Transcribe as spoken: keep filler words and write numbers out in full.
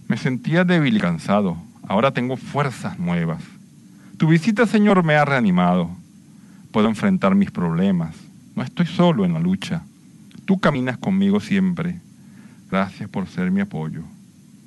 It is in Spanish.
Me sentía débil y cansado. Ahora tengo fuerzas nuevas. Tu visita, Señor, me ha reanimado. Puedo enfrentar mis problemas. No estoy solo en la lucha. Tú caminas conmigo siempre. Gracias por ser mi apoyo.